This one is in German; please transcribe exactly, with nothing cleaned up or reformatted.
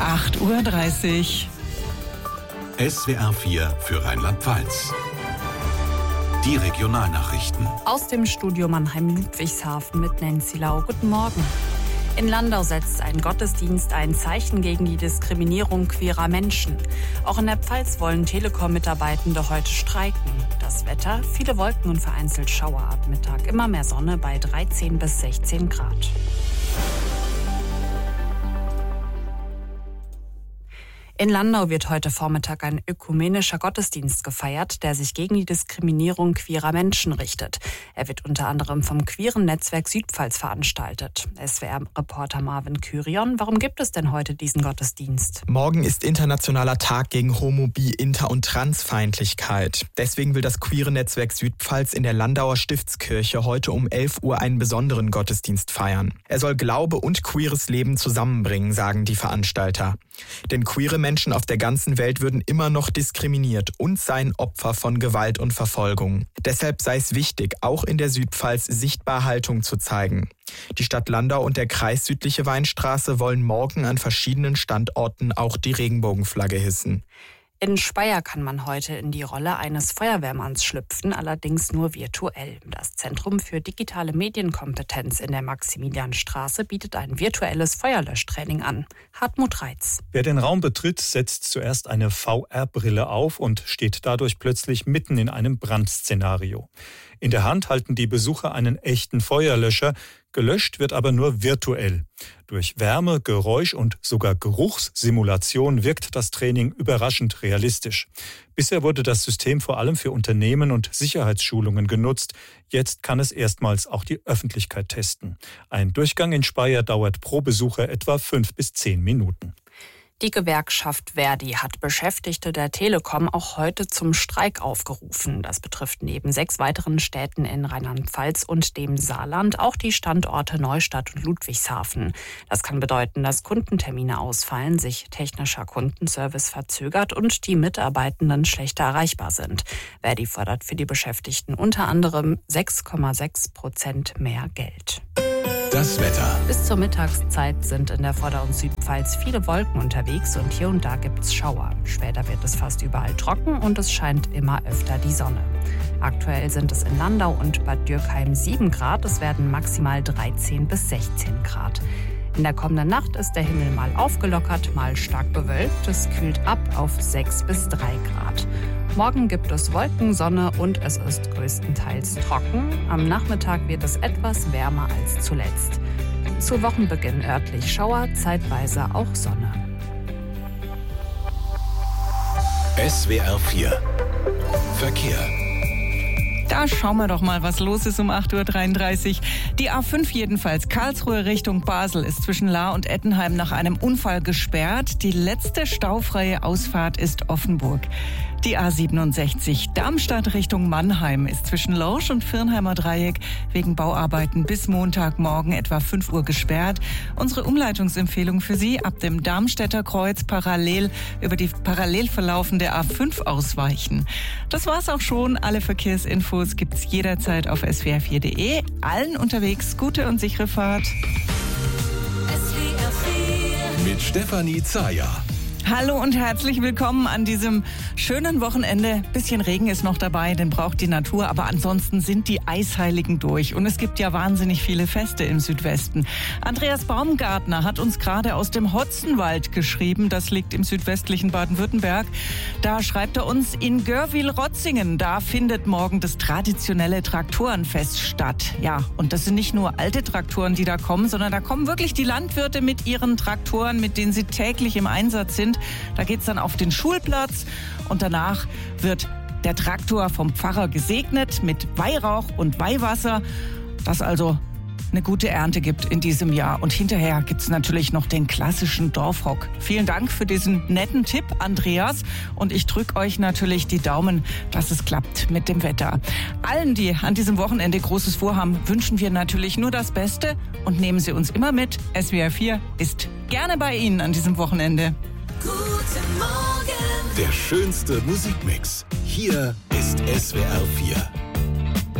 acht Uhr dreißig. S W R vier für Rheinland-Pfalz. Die Regionalnachrichten. Aus dem Studio Mannheim-Ludwigshafen mit Nancy Lau. Guten Morgen. In Landau setzt ein Gottesdienst ein Zeichen gegen die Diskriminierung queerer Menschen. Auch in der Pfalz wollen Telekom-Mitarbeitende heute streiken. Das Wetter, viele Wolken und vereinzelt Schauer ab Mittag. Immer mehr Sonne bei dreizehn bis sechzehn Grad. In Landau wird heute Vormittag ein ökumenischer Gottesdienst gefeiert, der sich gegen die Diskriminierung queerer Menschen richtet. Er wird unter anderem vom queeren Netzwerk Südpfalz veranstaltet. S W R-Reporter Marvin Kyrion, warum gibt es denn heute diesen Gottesdienst? Morgen ist internationaler Tag gegen Homo-, Bi-, Inter- und Transfeindlichkeit. Deswegen will das queere Netzwerk Südpfalz in der Landauer Stiftskirche heute um elf Uhr einen besonderen Gottesdienst feiern. Er soll Glaube und queeres Leben zusammenbringen, sagen die Veranstalter. Denn queere Menschen auf der ganzen Welt würden immer noch diskriminiert und seien Opfer von Gewalt und Verfolgung. Deshalb sei es wichtig, auch in der Südpfalz sichtbar Haltung zu zeigen. Die Stadt Landau und der Kreis Südliche Weinstraße wollen morgen an verschiedenen Standorten auch die Regenbogenflagge hissen. In Speyer kann man heute in die Rolle eines Feuerwehrmanns schlüpfen, allerdings nur virtuell. Das Zentrum für digitale Medienkompetenz in der Maximilianstraße bietet ein virtuelles Feuerlöschtraining an. Hartmut Reitz. Wer den Raum betritt, setzt zuerst eine V R-Brille auf und steht dadurch plötzlich mitten in einem Brandszenario. In der Hand halten die Besucher einen echten Feuerlöscher, gelöscht wird aber nur virtuell. Durch Wärme, Geräusch und sogar Geruchssimulation wirkt das Training überraschend realistisch. Bisher wurde das System vor allem für Unternehmen und Sicherheitsschulungen genutzt. Jetzt kann es erstmals auch die Öffentlichkeit testen. Ein Durchgang in Speyer dauert pro Besucher etwa fünf bis zehn Minuten. Die Gewerkschaft Verdi hat Beschäftigte der Telekom auch heute zum Streik aufgerufen. Das betrifft neben sechs weiteren Städten in Rheinland-Pfalz und dem Saarland auch die Standorte Neustadt und Ludwigshafen. Das kann bedeuten, dass Kundentermine ausfallen, sich technischer Kundenservice verzögert und die Mitarbeitenden schlechter erreichbar sind. Verdi fordert für die Beschäftigten unter anderem sechs Komma sechs Prozent mehr Geld. Das Wetter. Bis zur Mittagszeit sind in der Vorder- und Südpfalz viele Wolken unterwegs und hier und da gibt's Schauer. Später wird es fast überall trocken und es scheint immer öfter die Sonne. Aktuell sind es in Landau und Bad Dürkheim sieben Grad, es werden maximal dreizehn bis sechzehn Grad. In der kommenden Nacht ist der Himmel mal aufgelockert, mal stark bewölkt. Es kühlt ab auf sechs bis drei Grad. Morgen gibt es Wolken, Sonne und es ist größtenteils trocken. Am Nachmittag wird es etwas wärmer als zuletzt. Zu Wochenbeginn örtlich Schauer, zeitweise auch Sonne. S W R vier Verkehr. Da schauen wir doch mal, was los ist um acht Uhr dreiunddreißig. Die A fünf jedenfalls, Karlsruhe Richtung Basel, ist zwischen Lahr und Ettenheim nach einem Unfall gesperrt. Die letzte staufreie Ausfahrt ist Offenburg. Die A siebenundsechzig, Darmstadt Richtung Mannheim, ist zwischen Lorsch und Virnheimer Dreieck wegen Bauarbeiten bis Montagmorgen etwa fünf Uhr gesperrt. Unsere Umleitungsempfehlung für Sie: ab dem Darmstädter Kreuz parallel über die parallel verlaufende A fünf ausweichen. Das war's auch schon. Alle Verkehrsinfos gibt's jederzeit auf s w r vier punkt d e. Allen unterwegs gute und sichere Fahrt. S W R vier mit Stefanie Zayer. Hallo und herzlich willkommen an diesem schönen Wochenende. Bisschen Regen ist noch dabei, den braucht die Natur, aber ansonsten sind die Eisheiligen durch. Und es gibt ja wahnsinnig viele Feste im Südwesten. Andreas Baumgartner hat uns gerade aus dem Hotzenwald geschrieben, das liegt im südwestlichen Baden-Württemberg. Da schreibt er uns, in Görwil-Rotzingen, da findet morgen das traditionelle Traktorenfest statt. Ja, und das sind nicht nur alte Traktoren, die da kommen, sondern da kommen wirklich die Landwirte mit ihren Traktoren, mit denen sie täglich im Einsatz sind. Da geht's dann auf den Schulplatz und danach wird der Traktor vom Pfarrer gesegnet mit Weihrauch und Weihwasser, das also eine gute Ernte gibt in diesem Jahr. Und hinterher gibt's natürlich noch den klassischen Dorfrock. Vielen Dank für diesen netten Tipp, Andreas. Und ich drücke euch natürlich die Daumen, dass es klappt mit dem Wetter. Allen, die an diesem Wochenende Großes vorhaben, wünschen wir natürlich nur das Beste und nehmen Sie uns immer mit. S W R vier ist gerne bei Ihnen an diesem Wochenende. Guten Morgen. Der schönste Musikmix. Hier ist S W R vier.